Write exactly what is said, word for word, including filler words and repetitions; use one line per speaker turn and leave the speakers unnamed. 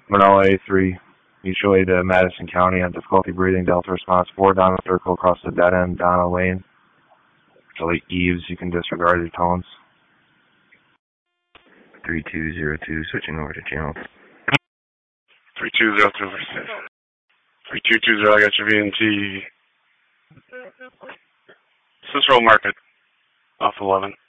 Manila A three, mutually to Madison County on difficulty breathing, Delta response four, Donna Circle across the dead end, Donna Lane. Delete Eves, you can disregard your tones.
three two zero two, switching over to channel.
three two zero two, three two two zero, I got your V N T. Cicero Market, off eleven.